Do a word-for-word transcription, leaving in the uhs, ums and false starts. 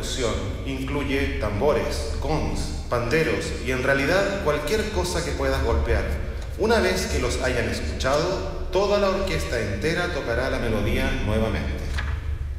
percusión incluye tambores, cons, panderos y en realidad cualquier cosa que puedas golpear. Una vez que los hayan escuchado, toda la orquesta entera tocará la melodía nuevamente.